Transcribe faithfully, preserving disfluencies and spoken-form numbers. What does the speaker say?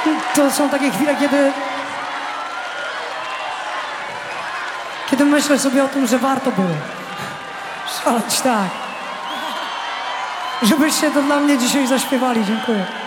to są takie chwile, kiedy... Kiedy myślę sobie o tym, że warto było szaleć tak. Żebyście to dla mnie dzisiaj zaśpiewali. Dziękuję.